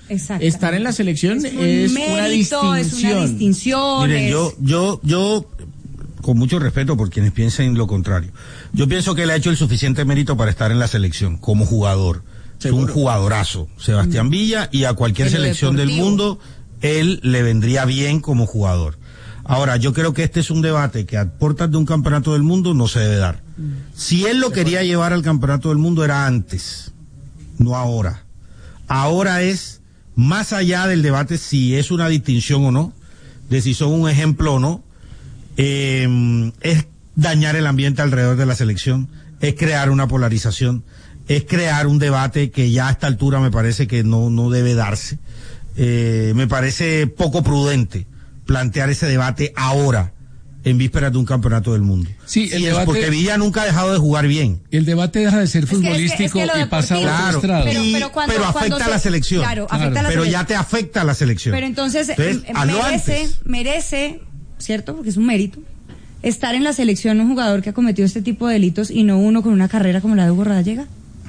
Estar en la selección es una distinción. Es una distinción. Miren, yo con mucho respeto por quienes piensen lo contrario. Yo pienso que él ha hecho el suficiente mérito para estar en la selección como jugador. ¿Seguro? Es un jugadorazo, Sebastián Villa, y a cualquier selección del mundo él le vendría bien como jugador. Ahora, yo creo que este es un debate que a puertas de un campeonato del mundo no se debe dar. Si él lo quería llevar al campeonato del mundo era antes, no ahora. Ahora es más allá del debate si es una distinción o no, de si son un ejemplo o no, es dañar el ambiente alrededor de la selección, es crear una polarización, es crear un debate que ya a esta altura me parece que no debe darse. Me parece poco prudente plantear ese debate ahora, en vísperas de un campeonato del mundo. Sí, el debate, porque Villa nunca ha dejado de jugar bien. El debate deja de ser futbolístico y pasa a otro estrado. Pero afecta a la selección. Claro, afecta a la pero selección. ya te afecta a la selección. Pero entonces merece, ¿cierto? Porque es un mérito, estar en la selección un jugador que ha cometido este tipo de delitos y no uno con una carrera como la de Hugo Rodallega.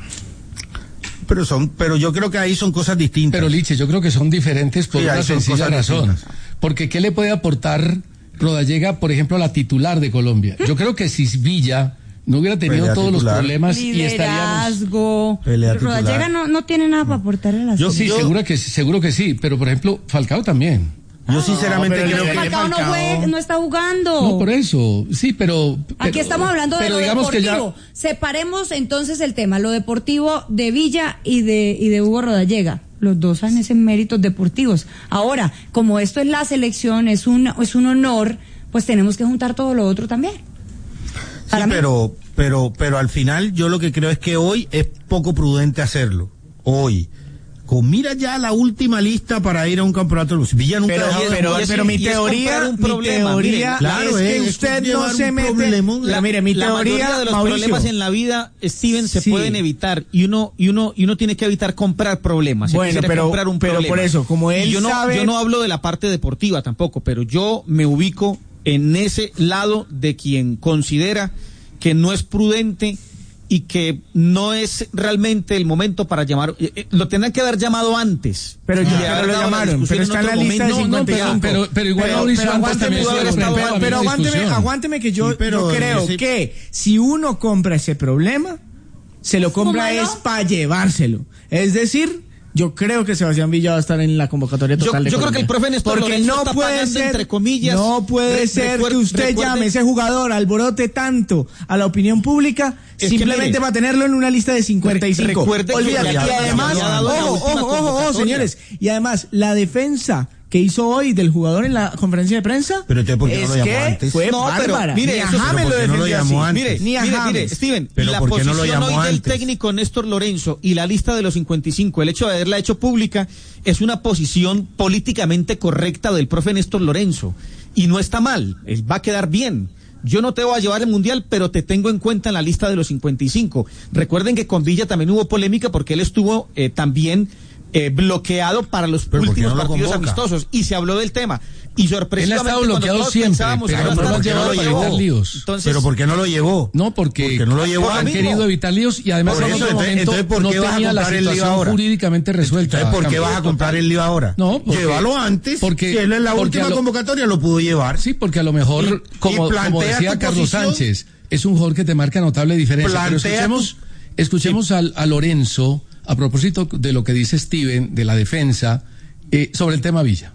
Pero yo creo que ahí son cosas distintas. Pero Liche, yo creo que son diferentes por una sencilla razón. Distintas. Porque ¿qué le puede aportar Rodallega, por ejemplo, a la titular de Colombia? Yo creo que si Villa no hubiera tenido todos los problemas y estaríamos... Rodallega no tiene nada para aportarle a la selección. Sí, seguro que sí, pero por ejemplo, Falcao también. Yo sinceramente creo que Falcao no está jugando. No, por eso, sí, pero aquí estamos hablando de lo deportivo. Separemos entonces el tema, lo deportivo de Villa y de Hugo Rodallega. Los dos han ese méritos deportivos. Ahora, como esto es la selección, es un honor, pues tenemos que juntar todo lo otro también. Sí, pero al final yo lo que creo es que hoy es poco prudente hacerlo. Hoy. Mira ya la última lista para ir a un campeonato. Villa nunca pero mi teoría claro, es que usted no se mete. Mi teoría de los problemas en la vida, Steven, se pueden evitar y uno tiene que evitar comprar problemas. Bueno, pero por eso, como él sabe, yo no hablo de la parte deportiva tampoco, pero yo me ubico en ese lado de quien considera que no es prudente y que no es realmente el momento para llamar, lo tendrán que haber llamado antes. Pero ya lo llamaron, pero está en la lista de 55. Pero igual pero aguánteme que yo creo que si uno compra ese problema, se lo compra es para llevárselo. Es decir, yo creo que Sebastián Villa va a estar en la convocatoria total de Colombia. Yo creo que el profe Néstor Lorenzo está pagando, entre comillas. No puede ser que usted llame a ese jugador, alborote tanto a la opinión pública, simplemente para tenerlo en una lista de 55. Olvídate. Y además, ojo, señores, y además, la defensa que hizo hoy del jugador en la conferencia de prensa, pero ¿por qué no lo llamó antes? Fue bárbara. Mire, mire, Steven, la posición hoy del técnico Néstor Lorenzo y la lista de los 55, el hecho de haberla hecho pública, es una posición políticamente correcta del profe Néstor Lorenzo, y no está mal, va a quedar bien. Yo no te voy a llevar el mundial, pero te tengo en cuenta en la lista de los 55. Recuerden que con Villa también hubo polémica porque él estuvo también bloqueado para los últimos partidos amistosos y se habló del tema y sorpresivamente él ha estado bloqueado siempre, pero no lo han llevado para evitar líos. Entonces, pero ¿por qué no lo llevó? No, porque no lo llevó, han querido evitar líos y además en otro momento ¿por qué no tenía la situación jurídicamente resuelta. Entonces, ¿por qué vas a comprar el lío ahora? No, llévalo antes, si él en la última convocatoria lo pudo llevar. Sí, porque a lo mejor, como decía Carlos Sánchez, es un jugador que te marca notable diferencia. Pero escuchemos a Lorenzo, a propósito de lo que dice Steven, de la defensa, sobre el tema Villa.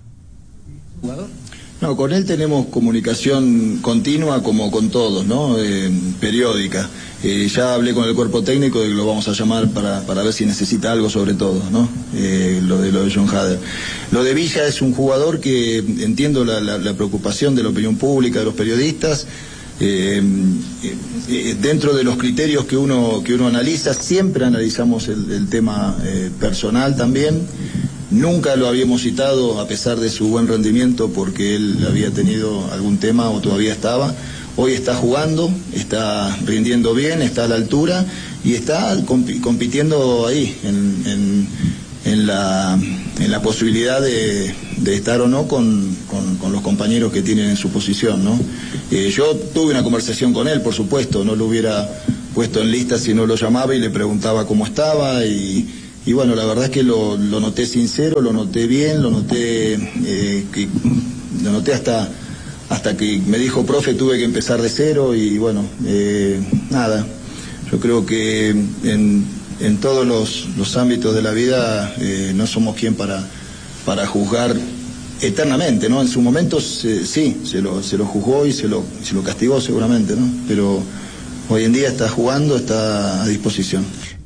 No, con él tenemos comunicación continua como con todos, ¿no? Periódica. Ya hablé con el cuerpo técnico de que lo vamos a llamar para ver si necesita algo sobre todo, ¿no? Lo de John Hader. Lo de Villa es un jugador que entiendo la preocupación de la opinión pública, de los periodistas. Dentro de los criterios que uno analiza, siempre analizamos el tema personal también. Nunca lo habíamos citado a pesar de su buen rendimiento porque él había tenido algún tema o todavía estaba. Hoy está jugando, está rindiendo bien, está a la altura y está compitiendo ahí en la posibilidad de estar o no con los compañeros que tienen en su posición, ¿no? Yo tuve una conversación con él, por supuesto, no lo hubiera puesto en lista si no lo llamaba y le preguntaba cómo estaba y y bueno, la verdad es que lo noté sincero, lo noté bien, lo noté hasta que me dijo, profe, tuve que empezar de cero, y bueno, nada, yo creo que en todos los ámbitos de la vida no somos quien para juzgar eternamente, ¿no? En su momento sí, se lo juzgó y se lo castigó seguramente, ¿no? Pero hoy en día está jugando, está a disposición.